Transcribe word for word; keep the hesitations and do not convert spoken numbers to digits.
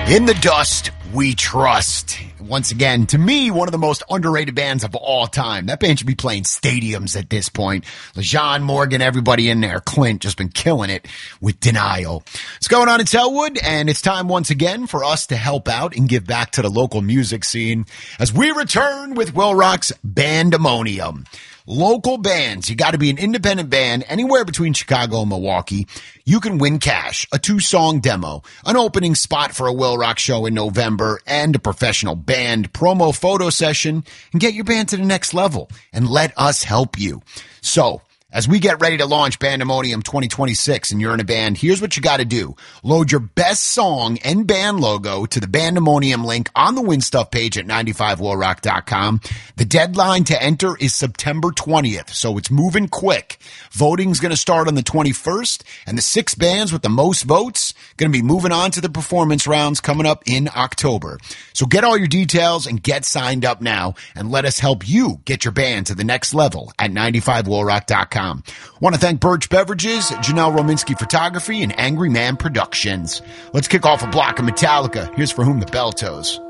In the Dust, We Trust. Once again, to me, one of the most underrated bands of all time. That band should be playing stadiums at this point. LeJean, Morgan, everybody in there. Clint just been killing it with Denial. It's going on in Selwood, and it's time once again for us to help out and give back to the local music scene as we return with Will Rock's Bandemonium. Local bands, you got to be an independent band anywhere between Chicago and Milwaukee. You can win cash, a two-song demo, an opening spot for a Will Rock show in November, and a professional band promo photo session, and get your band to the next level. And let us help you. So, as we get ready to launch Bandemonium twenty twenty-six and you're in a band, here's what you got to do. Load your best song and band logo to the Bandemonium link on the Win Stuff page at ninety-five will rock dot com. The deadline to enter is September twentieth, so it's moving quick. Voting's going to start on the twenty-first, and the six bands with the most votes going to be moving on to the performance rounds coming up in October. So get all your details and get signed up now, and let us help you get your band to the next level at ninety-five will rock dot com. Want to thank Birch Beverages, Janelle Rominski Photography, and Angry Man Productions. Let's kick off a block of Metallica. Here's For Whom the Bell Tolls.